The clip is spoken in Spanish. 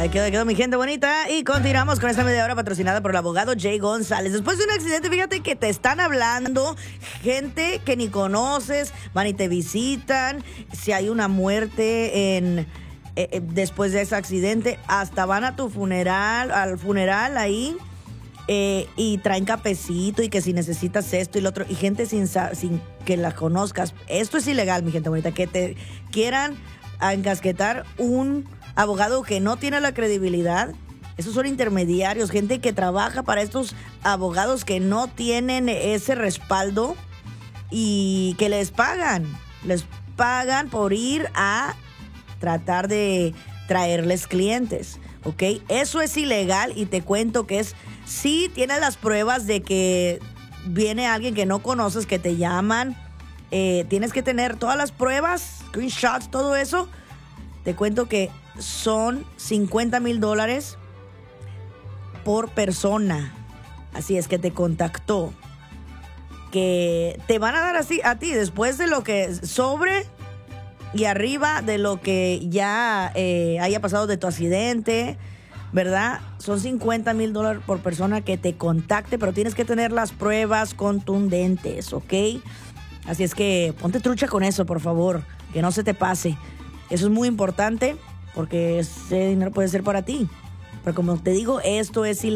Ahí quedó mi gente bonita. Y continuamos con esta media hora patrocinada por el abogado Jay González. Después de un accidente, fíjate que te están hablando gente que ni conoces, van y te visitan. Si hay una muerte después de ese accidente, hasta van a tu funeral, al funeral ahí. Y traen cafecito y que si necesitas esto y lo otro. Y gente sin que la conozcas. Esto es ilegal, mi gente bonita. Que te quieran encasquetar un abogado que no tiene la credibilidad. Esos son intermediarios, gente que trabaja para estos abogados que no tienen ese respaldo y que les pagan por ir a tratar de traerles clientes, ¿ok? Eso es ilegal y te cuento que sí tienes las pruebas de que viene alguien que no conoces, que te llaman, tienes que tener todas las pruebas, screenshots, todo eso. Te cuento que son $50,000 por persona. Así es que te contactó. Que te van a dar así a ti después de lo que sobre y arriba de lo que ya haya pasado de tu accidente, ¿verdad? Son $50,000 por persona que te contacte, pero tienes que tener las pruebas contundentes, ¿ok? Así es que ponte trucha con eso, por favor, que no se te pase. Eso es muy importante porque ese dinero puede ser para ti. Pero como te digo, esto es ilegal.